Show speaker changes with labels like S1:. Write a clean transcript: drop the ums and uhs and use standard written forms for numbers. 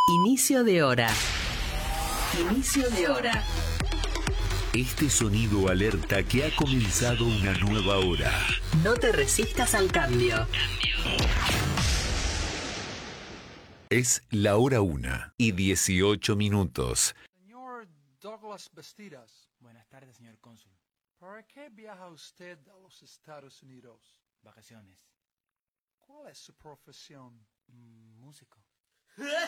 S1: Inicio de hora. Inicio de hora.
S2: Este sonido alerta que ha comenzado una nueva hora.
S1: No te resistas al cambio.
S2: Es la hora 1:18.
S3: Señor Douglas Bastidas.
S4: Buenas tardes, señor cónsul.
S3: ¿Para qué viaja usted a los Estados Unidos?
S4: Vacaciones.
S3: ¿Cuál es su profesión?
S4: Músico.